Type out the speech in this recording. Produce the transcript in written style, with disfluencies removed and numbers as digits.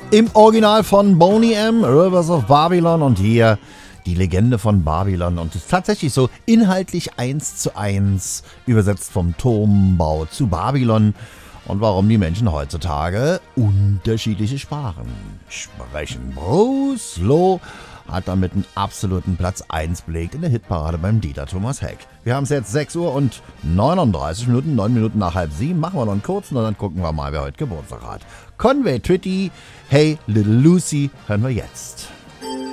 Im Original von Boney M., Rivers of Babylon, und hier die Legende von Babylon. Und es ist tatsächlich so inhaltlich 1:1 übersetzt vom Turmbau zu Babylon. Und warum die Menschen heutzutage unterschiedliche Sprachen sprechen. Bruce Loh hat damit einen absoluten Platz 1 belegt in der Hitparade beim Dieter Thomas Heck. Wir haben es jetzt 6 Uhr und 39 Minuten, 9 Minuten nach 6:30. Machen wir noch einen kurzen und dann gucken wir mal, wer heute Geburtstag hat. Conway Twitty, Hey Little Lucy, hören wir jetzt.